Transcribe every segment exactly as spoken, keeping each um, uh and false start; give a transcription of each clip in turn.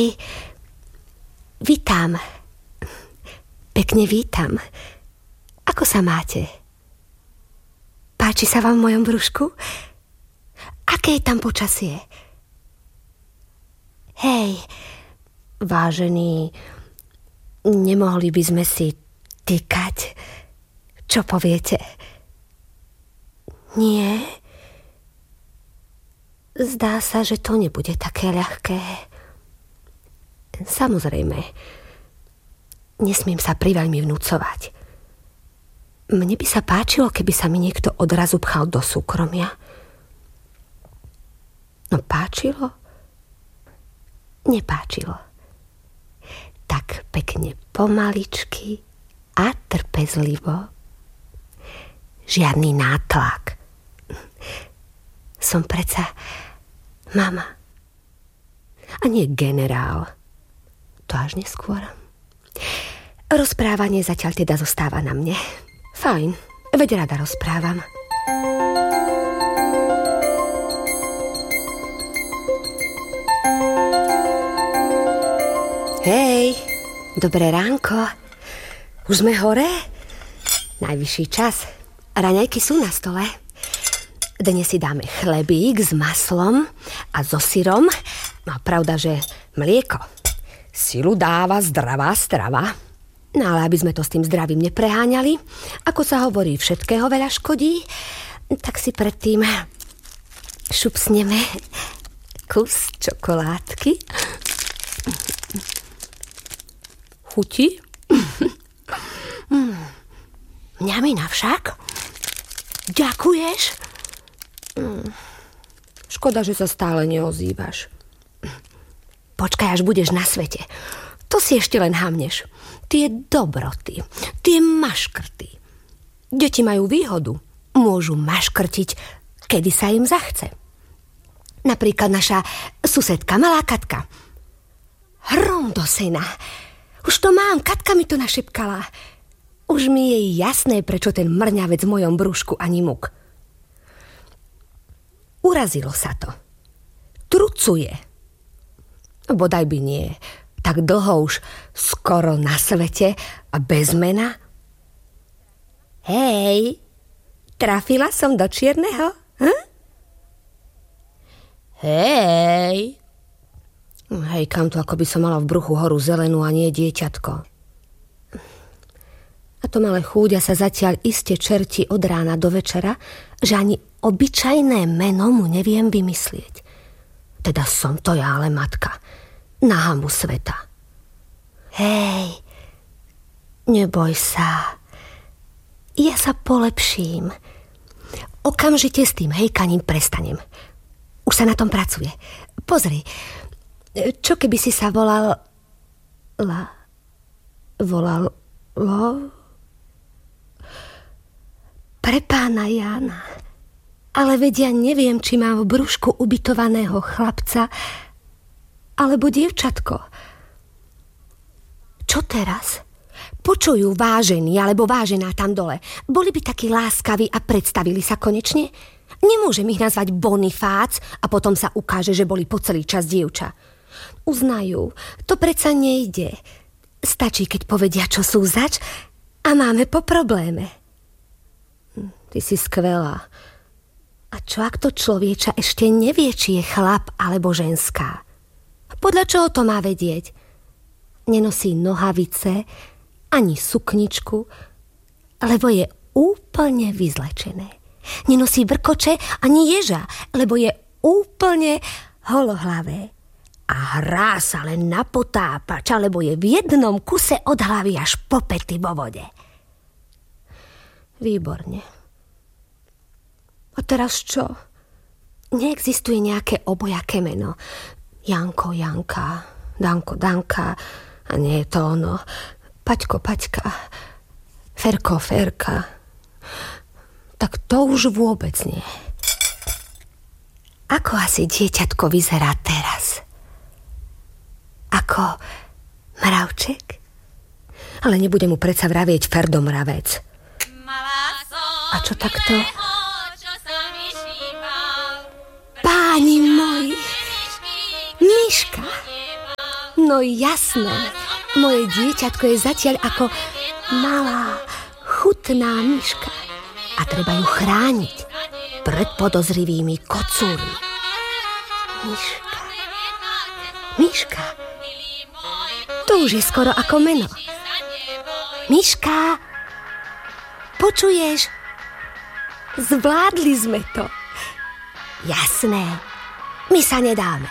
Hej, vítam. Pekne vítam. Ako sa máte? Páči sa vám v mojom brúšku? Aké je tam počasie? Hej, vážený, nemohli by sme si týkať? Čo poviete? Nie? Zdá sa, že to nebude také ľahké. Samozrejme, nesmiem sa priveľmi vnúcovať. Mne by sa páčilo, keby sa mi niekto odrazu pchal do súkromia. No páčilo? Nepáčilo. Tak pekne pomaličky a trpezlivo. Žiadny nátlak. Som predsa mama. A nie generál. To až neskôr. Rozprávanie zatiaľ teda zostáva na mne. Fajn, veď rada rozprávam. Hej, dobré ránko. Už sme hore? Najvyšší čas. Raňajky sú na stole. Dnes si dáme chlebík s maslom a so syrom. No pravda, že mlieko. Silu dáva zdravá strava. No ale aby sme to s tým zdravím nepreháňali, ako sa hovorí, všetkého veľa škodí, tak si predtým šupsneme kus čokoládky. Chutí? Mňamina však. Ďakuješ? Škoda, že sa stále neozývaš. Počkaj, až budeš na svete. To si ešte len hamneš. Tie dobroty, tie maškrty. Deti majú výhodu. Môžu maškrtiť, kedy sa im zachce. Napríklad naša susedka, malá Katka. Hrom do sena. Už to mám, Katka mi to našepkala. Už mi je jasné, prečo ten mrňavec v mojom brúšku ani muk. Urazilo sa to. Trucuje. Bodaj by nie. Tak dlho už skoro na svete a bez mena. Hej, trafila som do čierneho? Hm? Hej. Hej, kam to, ako by som mala v bruchu horu zelenú a nie dieťatko. A to malé chúďa sa zatiaľ iste čerti od rána do večera, že ani obyčajné meno mu neviem vymyslieť. Teda som to ja, ale matka. Na hanbu sveta. Hej, neboj sa. Ja sa polepším. Okamžite s tým hejkaním prestanem. Už sa na tom pracuje. Pozri, čo keby si sa volal... La... Volal... Lo... Pre pána Jána. Ale veď ja neviem, či mám v brúšku ubytovaného chlapca alebo dievčatko. Čo teraz? Počujú vážení alebo vážená tam dole. Boli by takí láskaví a predstavili sa konečne? Nemôžem ich nazvať Bonifác a potom sa ukáže, že boli po celý čas dievča. Uznajú, to predsa nejde. Stačí, keď povedia, čo sú zač a máme po probléme. Ty si skvelá. A čo ak to človeča ešte nevie, či je chlap alebo ženská? Podľa čoho to má vedieť? Nenosí nohavice ani sukničku, lebo je úplne vyzlečené. Nenosí vrkoče ani ježa, lebo je úplne holohlavé. A hrá sa len na potápač, lebo je v jednom kuse od hlavy až po pety vo vode. Výborne. A teraz čo? Neexistuje nejaké obojaké meno. Janko, Janka, Danko, Danka, a nie je to ono. Paťko, Paťka, Ferko, Ferka. Tak to už vôbec nie. Ako asi dieťatko vyzerá teraz? Ako mravček? Ale nebude mu predsa vravieť Ferdo mravec. A čo takto? Páni moji, Miška, No jasné. Moje dieťatko je zatiaľ ako malá, chutná myška. A treba ju chrániť pred podozrivými kocúrmi. Myška. Myška. To už je skoro ako meno. Myška. Počuješ? Zvládli sme to. Jasné. My sa nedáme.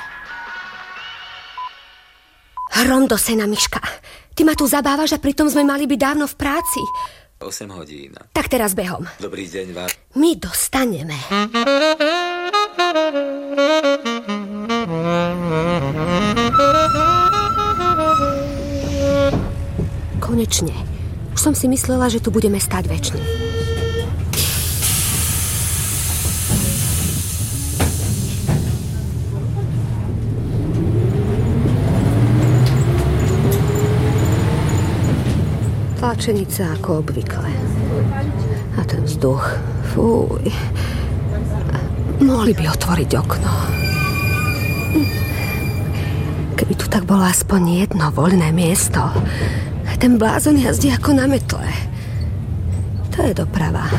Hrom do sena, Myška. Ty ma tu zabávaš a pritom sme mali byť dávno v práci. osem hodín. Tak teraz behom. Dobrý deň vám. My dostaneme. Konečne. Už som si myslela, že tu budeme stáť večne. Tlačenica ako obvykle. A ten vzduch. Fúj. Mohli by otvoriť okno. Keby tu tak bolo aspoň jedno voľné miesto. Ten blázon jazdí ako na metle. To je doprava.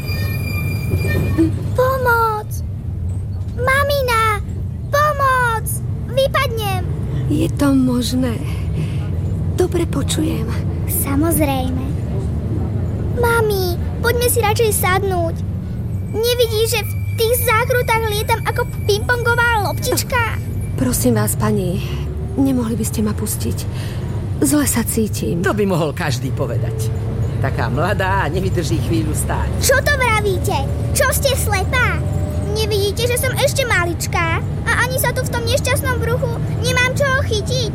Pomoc! Mamina! Pomoc! Vypadnem! Je to možné. Dobre počujem. Samozrejme. Mami, poďme si radšej sadnúť. Nevidíš, že v tých zákrutách lietam ako pingpongová loptička? Prosím vás, pani, nemohli by ste ma pustiť? Zle sa cítim. To by mohol každý povedať. Taká mladá a nevydrží chvíľu stáť. Čo to vravíte? Čo ste slepá? Nevidíte, že som ešte maličká a ani sa tu v tom nešťastnom bruchu nemám čoho chytiť?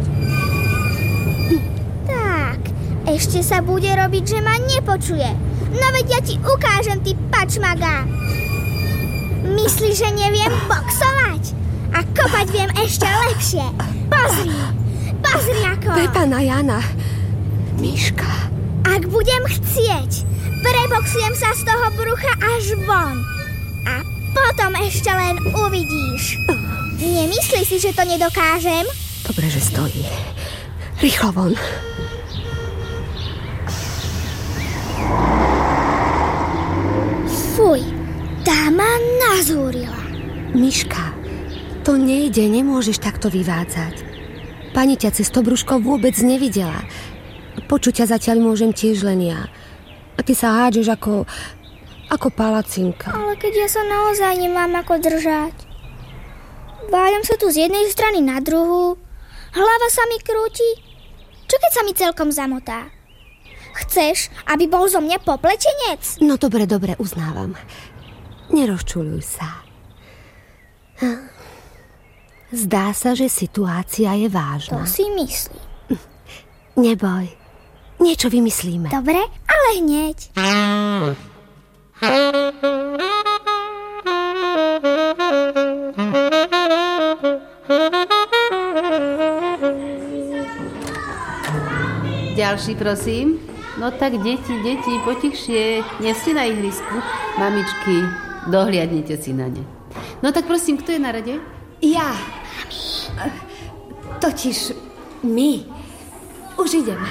Tak, ešte sa bude robiť, že ma nepočuje. No veď ja ti ukážem, ty pačmaga. Myslíš, že neviem boxovať? A kopať viem ešte lepšie. Pozri, pozri ako. Pepana Jana, Myška. Ak budem chcieť, preboxujem sa z toho brucha až von. A potom ešte len uvidíš. Nemyslíš si, že to nedokážem? Dobre, že stojí. Rýchlo von. Fuj, tá ma nazúrila. Myška, to nejde, nemôžeš takto vyvádzať. Pani ťa cez to brúško vôbec nevidela. Počuť ťa zatiaľ môžem tiež len ja. A ty sa hádžeš ako, ako palacinka. Ale keď ja sa naozaj nemám ako držať. Váľam sa tu z jednej strany na druhú. Hlava sa mi krúti. Čo keď sa mi celkom zamotá? Chceš, aby bol zo mňa popletenec? No dobre, dobre, uznávam. Nerozčuľuj sa. Zdá sa, že situácia je vážna. To si myslím. Neboj, niečo vymyslíme. Dobre, ale hneď. Ďalší, prosím. No tak, deti, deti, potichšie. Nie ste na ihrisku. Mamičky, dohliadnite si na ne. No tak prosím, kto je na rade? Ja. Totiž my. Už idem.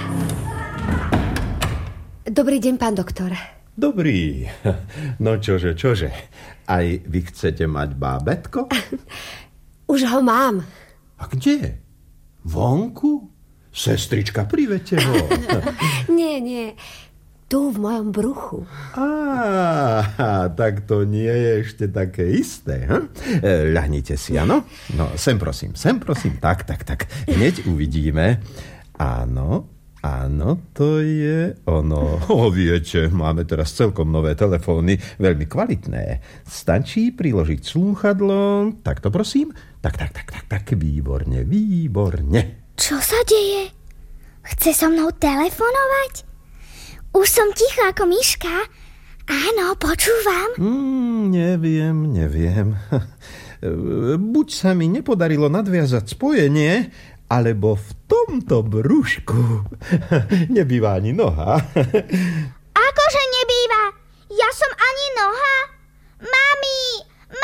Dobrý deň, pán doktor. Dobrý. No čože, čože. Aj vy chcete mať bábätko? Už ho mám. A kde? Vonku? Sestrička, privete ho. Nie, nie. Tu v mojom bruchu. Á, tak to nie je ešte také isté. Hm? Ľahnite si, áno? No, sem prosím, sem prosím. Tak, tak, tak. Hneď uvidíme. Áno, áno, to je ono. O, viete, máme teraz celkom nové telefóny, veľmi kvalitné. Stačí priložiť slúchadlo. Takto prosím. Tak, tak, tak, tak, tak, výborne, výborne. Čo sa deje? Chce so mnou telefonovať? Už som tichá ako myška. Áno, počúvam. Mm, neviem, neviem. Buď sa mi nepodarilo nadviazať spojenie, alebo v tomto brúšku nebýva ani noha. Akože nebýva? Ja som ani noha? Mami,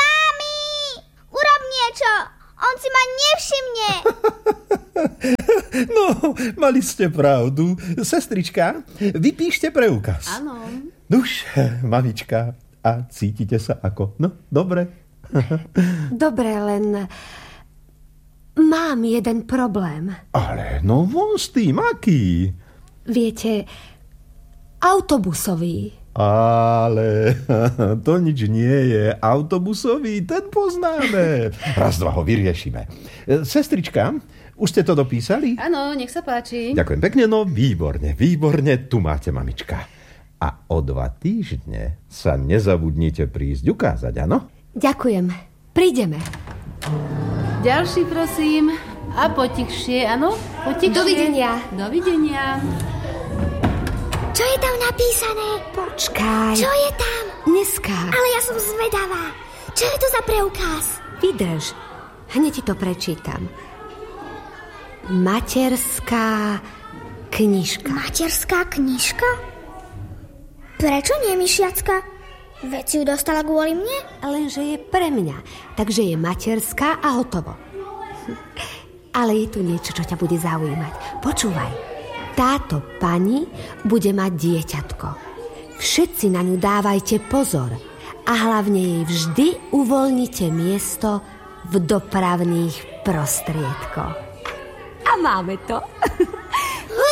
mami, urob niečo. On si ma nevšimne. No, mali ste pravdu. Sestrička, vypíšte preukaz. Áno. Nuž, mamička, a cítite sa ako? No, dobre. Dobre, len mám jeden problém. Ale no von s tým, aký? Viete, autobusový. Ale to nič nie je. Autobusový, ten poznáme. Raz, dva ho vyriešime. Sestrička, už ste to dopísali? Áno, nech sa páči. Ďakujem pekne, no výborne, výborne, tu máte, mamička. A o dva týždne sa nezabudnite prísť ukázať, áno? Ďakujem, prídeme. Ďalší, prosím. A potichšie, áno? Potichšie. Dovidenia. Dovidenia. Čo je tam napísané? Počkaj. Čo je tam? Dneska. Ale ja som zvedavá. Čo je to za preukaz? Vydrž, hneď ti to prečítam. Materská knižka. Materská knižka? Prečo nie myšiacka? Veď si ju dostala kvôli mne? Lenže je pre mňa, takže je materská a hotovo. Ale je tu niečo, čo ťa bude zaujímať. Počúvaj. Táto pani bude mať dieťatko. Všetci na ňu dávajte pozor a hlavne jej vždy uvoľnite miesto v dopravných prostriedkoch. A máme to.